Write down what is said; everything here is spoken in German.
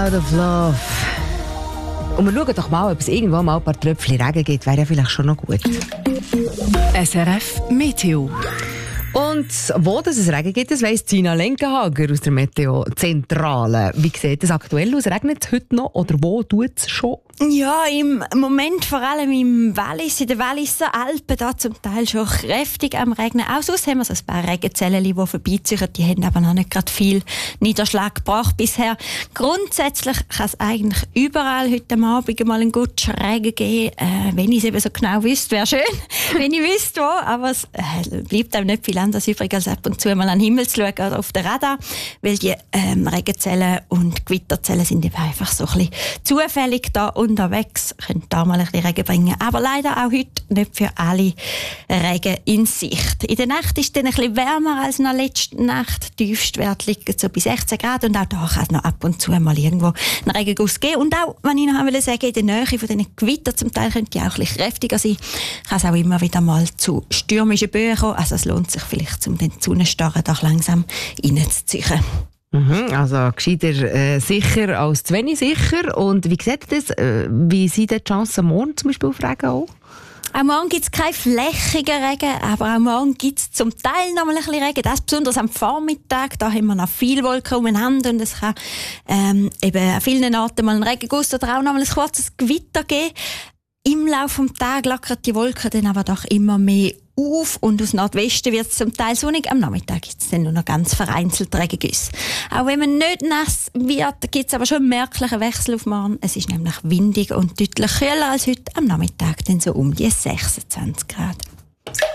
Out of Love. Und wir schauen doch mal, ob es irgendwo mal ein paar Tröpfchen Regen gibt. Wäre ja vielleicht schon noch gut. SRF Meteo. Und wo es Regen gibt, das weiss Tina Lenkenhager aus der Meteo-Zentrale. Wie sieht es aktuell aus? Regnet es heute noch oder wo tut es schon? Ja, im Moment vor allem im Wallis, in den Walliser Alpen, da zum Teil schon kräftig am Regnen. Auch sonst haben wir so ein paar Regenzellen, die vorbeiziehen. Die haben aber noch nicht gerade viel Niederschlag gebracht bisher. Grundsätzlich kann es eigentlich überall heute Abend mal einen guten Regen geben. Wenn ich es eben so genau wüsste, wäre schön, wenn ich wüsste wo. Aber es bleibt einem nicht viel anders übrig, als ab und zu mal an den Himmel zu schauen oder auf den Radar. Weil die Regenzellen und Gewitterzellen sind eben einfach so ein bisschen zufällig da unterwegs, können da mal ein bisschen Regen bringen. Aber leider auch heute nicht für alle Regen in Sicht. In der Nacht ist es dann ein bisschen wärmer als noch letzte Nacht. Die Tiefstwerte liegen so bei 16 Grad und auch da kann es noch ab und zu mal irgendwo einen Regenguss geben. Und auch, wenn ich noch sagen wollte, in der Nähe von diesen Gewittern zum Teil könnte die auch ein bisschen kräftiger sein, kann es auch immer wieder mal zu stürmischen Böen kommen. Also es lohnt sich vielleicht, um den Sonnenstarren doch langsam reinzuziehen. Also gescheiter sicher als zu wenig sicher. Und wie sieht das? Wie sind die Chancen morgen zum Beispiel auf Regen auch? Auch morgen gibt es keinen flächigen Regen, aber auch morgen gibt es zum Teil noch mal ein bisschen Regen. Das besonders am Vormittag, da haben wir noch viele Wolken umeinander und es kann eben an vielen Orten mal einen Regenguss oder auch noch mal ein kurzes Gewitter geben. Im Laufe des Tages lockern die Wolken dann aber doch immer mehr auf und aus Nordwesten wird es zum Teil sonnig. Am Nachmittag gibt es dann nur noch ganz vereinzelt Regengüsse. Auch wenn man nicht nass wird, gibt es aber schon einen merklichen Wechsel auf morgen. Es ist nämlich windig und deutlich kühler als heute. Am Nachmittag dann so um die 26 Grad.